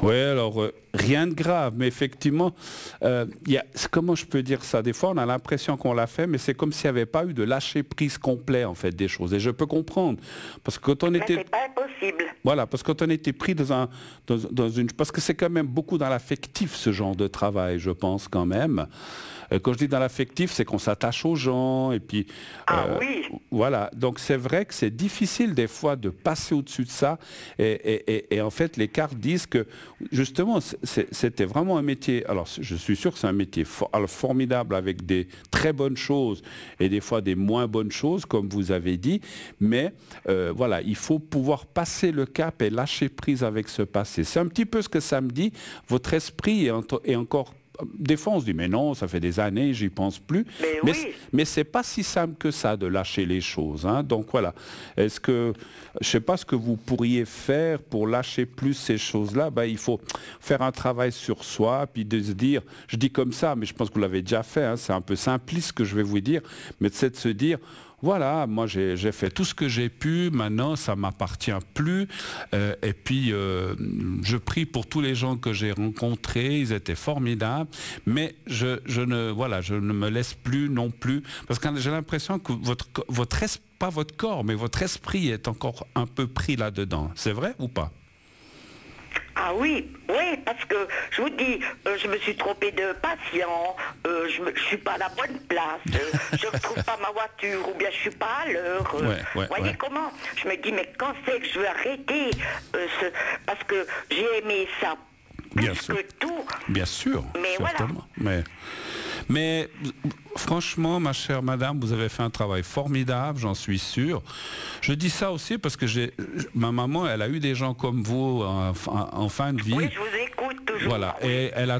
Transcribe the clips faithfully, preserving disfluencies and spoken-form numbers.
Oui, alors euh, rien de grave, mais effectivement, euh, y a, comment je peux dire ça? Des fois, on a l'impression qu'on l'a fait, mais c'est comme s'il n'y avait pas eu de lâcher prise complet en fait des choses. Et je peux comprendre, parce que quand on Mais était, c'est pas impossible. voilà, parce que quand on était pris dans un, dans, dans une, parce que c'est quand même beaucoup dans l'affectif ce genre de travail, je pense quand même. Euh, Quand je dis dans l'affectif, c'est qu'on s'attache aux gens et puis Ah euh, oui. voilà. Donc c'est vrai que c'est difficile des fois de passer au-dessus de ça. Et, et- et- et en fait, les cartes disent que justement, c'est- c'était vraiment un métier. Alors je suis sûr que c'est un métier for- alors, formidable avec des très bonnes choses et des fois des moins bonnes choses, comme vous avez dit. Mais euh, voilà, il faut pouvoir passer le cap et lâcher prise avec ce passé. C'est un petit peu ce que ça me dit. Votre esprit est, en- est encore. Des fois, on se dit, mais non, ça fait des années, j'y pense plus. Mais Mais, oui. mais c'est pas si simple que ça de lâcher les choses, hein. Donc voilà. Est-ce que, je sais pas ce que vous pourriez faire pour lâcher plus ces choses-là. Ben, il faut faire un travail sur soi, puis de se dire, je dis comme ça, mais je pense que vous l'avez déjà fait, hein, c'est un peu simpliste ce que je vais vous dire, mais c'est de se dire, voilà, moi j'ai j'ai fait tout ce que j'ai pu, maintenant ça m'appartient plus. Euh, et puis euh, je prie pour tous les gens que j'ai rencontrés, ils étaient formidables, mais je, je ne voilà, je ne me laisse plus non plus, parce que j'ai l'impression que votre votre es- pas votre corps, mais votre esprit est encore un peu pris là-dedans. C'est vrai ou pas? Ah oui, oui, parce que je vous dis, euh, je me suis trompée de patient, euh, je ne suis pas à la bonne place, euh, je ne retrouve pas ma voiture, ou bien je suis pas à l'heure. euh, Ouais, ouais, voyez ouais. comment? Je me dis, mais quand c'est que je vais arrêter euh, ce... Parce que j'ai aimé ça plus Bien sûr. que tout. Bien sûr, Mais voilà. certainement. Mais, mais franchement, ma chère madame, vous avez fait un travail formidable, j'en suis sûr. Je dis ça aussi parce que j'ai, ma maman, elle a eu des gens comme vous en, en- en fin de vie. Oui, je vous écoute toujours. Voilà, oui. et elle a.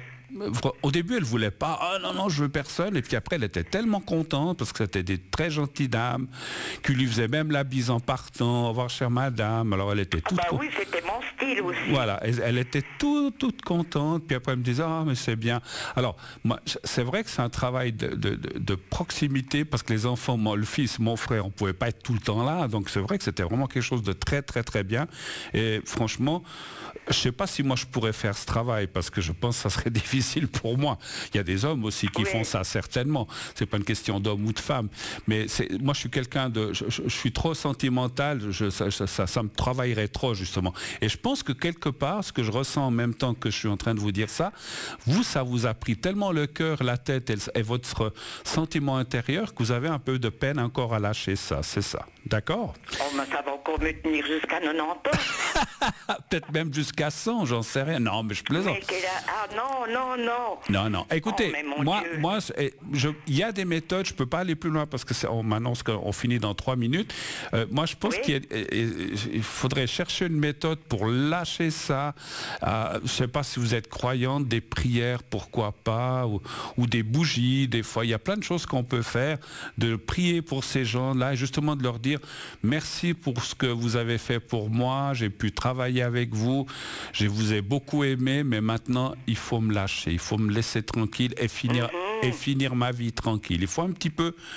Au début, elle voulait pas. Ah non, non, je veux personne. Et puis après, elle était tellement contente parce que c'était des très gentilles dames qui lui faisaient même la bise en partant. Au revoir, chère madame. Alors elle était Ah toute. bah con- oui, c'était mon style aussi. Voilà, elle, elle était toute, toute contente. Puis après, elle me disait, ah, mais c'est bien. Alors, moi, c'est vrai que c'est un travail de, de- de- de proximité parce que les enfants, moi, le fils, mon frère, on ne pouvait pas être tout le temps là. Donc, c'est vrai que c'était vraiment quelque chose de très, très, très bien. Et franchement, je ne sais pas si moi, je pourrais faire ce travail parce que je pense que ça serait difficile pour moi. Il y a des hommes aussi qui Oui. font ça, certainement. C'est pas une question d'homme ou de femme. Mais c'est, moi, je suis quelqu'un de... Je, je- je suis trop sentimental. Je, ça, ça, ça- ça me travaillerait trop, justement. Et je pense que quelque part, ce que je ressens en même temps que je suis en train de vous dire ça, vous, ça vous a pris tellement le cœur, la tête et, le- et votre sentiment intérieur que vous avez un peu de peine encore à lâcher ça. C'est ça. D'accord? Oh, mais ça va encore me tenir jusqu'à quatre-vingt-dix ans. Ah, peut-être même jusqu'à cent, j'en sais rien. Non, mais je plaisante. Mais quelle a- Ah non, non, non. Non, non. Écoutez, Oh, mais mon moi, Dieu. moi, c'est- je- il y a des méthodes. Je peux pas aller plus loin parce que c'est- on m'annonce qu'on finit dans trois minutes. Euh, moi, je pense Oui. qu'il y a- et- et- il faudrait chercher une méthode pour lâcher ça. Euh, je sais pas si vous êtes croyante, des prières, pourquoi pas, ou, ou des bougies. Des fois, il y a plein de choses qu'on peut faire. De prier pour ces gens-là, et justement de leur dire merci pour ce que vous avez fait pour moi. J'ai pu travailler avec vous. Je vous ai beaucoup aimé, mais maintenant, il faut me lâcher. Il faut me laisser tranquille et finir, et finir ma vie tranquille. Il faut un petit peu